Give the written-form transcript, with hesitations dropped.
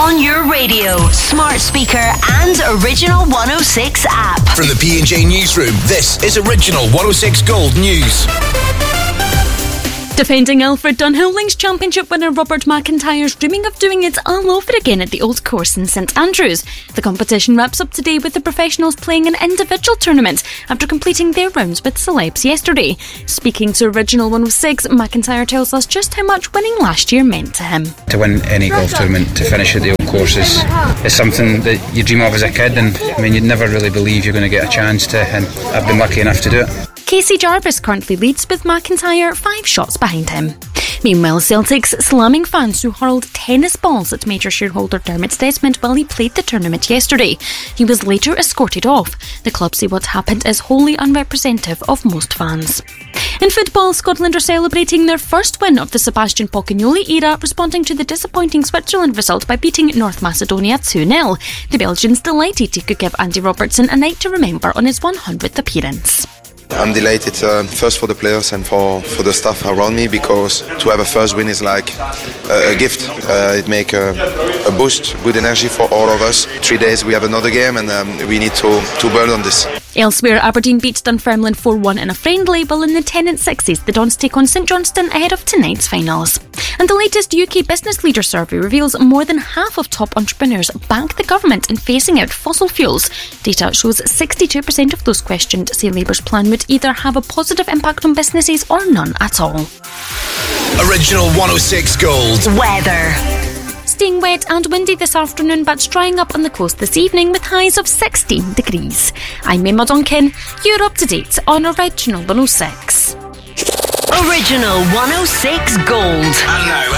on your radio, smart speaker and Original 106 app. From the P&J Newsroom, this is Original 106 Gold News. Defending Alfred Dunhill Links Championship winner Robert McIntyre's dreaming of doing it all over again at the Old Course in St Andrews. The competition wraps up today with the professionals playing an individual tournament after completing their rounds with celebs yesterday. Speaking to Original 106, McIntyre tells us just how much winning last year meant to him. To win any golf tournament, to finish at the Old Course is something that you dream of as a kid, and I mean, you'd never really believe you're going to get a chance to, and I've been lucky enough to do it. Casey Jarvis currently leads with McIntyre 5 shots behind him. Meanwhile, Celtic's slamming fans who hurled tennis balls at major shareholder Dermot Desmond while he played the tournament yesterday. He was later escorted off. The club say what happened is wholly unrepresentative of most fans. In football, Scotland are celebrating their first win of the Sebastian Pocagnoli era, responding to the disappointing Switzerland result by beating North Macedonia 2-0. The Belgians delighted he could give Andy Robertson a night to remember on his 100th appearance. I'm delighted first for the players and for the staff around me, because to have a first win is like a gift. It makes a boost, good energy for all of us. 3 days we have another game, and we need to build on this. Elsewhere, Aberdeen beat Dunfermline 4-1 in a friendly, while in the Tennant Sixes the Dons take on St Johnstone ahead of tonight's finals. And the latest UK Business Leader survey reveals more than half of top entrepreneurs back the government in phasing out fossil fuels. Data shows 62% of those questioned say Labour's plan would either have a positive impact on businesses or none at all. Original 106 Gold Weather. Staying wet and windy this afternoon, but drying up on the coast this evening with highs of 16 degrees. I'm Emma Duncan. You're up to date on Original 106. Original 106 Gold. And now